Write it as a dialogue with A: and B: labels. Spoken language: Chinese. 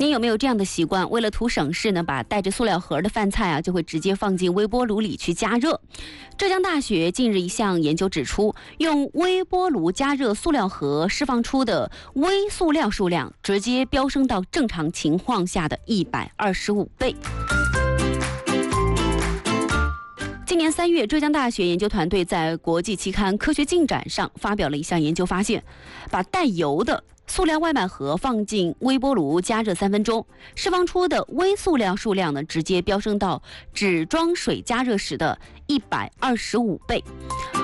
A: 你有没有这样的习惯？为了图省事呢，把带着塑料盒的饭菜啊，就会直接放进微波炉里去加热。浙江大学近日一项研究指出，用微波炉加热塑料盒释放出的微塑料数量直接飙升到正常情况下的125倍。今年3月，浙江大学研究团队在国际期刊《科学进展》上发表了一项研究发现，把带油的塑料外卖盒放进微波炉加热3分钟，释放出的微塑料数量呢，直接飙升到只装水加热时的125倍。